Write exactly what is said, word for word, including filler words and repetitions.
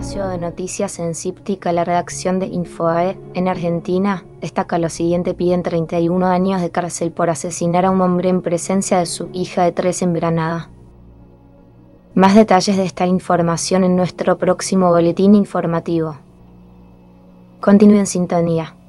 espacio de noticias en Cíptica, la redacción de Infoae, en Argentina, destaca lo siguiente: piden treinta y uno años de cárcel por asesinar a un hombre en presencia de su hija de tres en Granada. Más detalles de esta información en nuestro próximo boletín informativo. Continúe en sintonía.